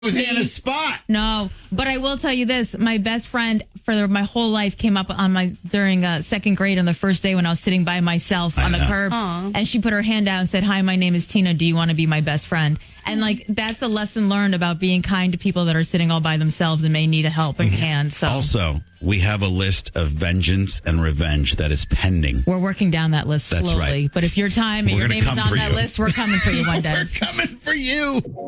was Anna's spot. No, but I will tell you this. My best friend for my whole life came up on during second grade on the first day when I was sitting by myself on the curb. Aww. And she put her hand out and said, "Hi, my name is Tina. Do you want to be my best friend?" And that's a lesson learned about being kind to people that are sitting all by themselves and may need a helping hand. So Also, we have a list of vengeance and revenge that is pending. we're working down that list slowly. That's right. But if your time and We're your gonna name is come on for that you. list, we're coming for you one day. We're coming for you.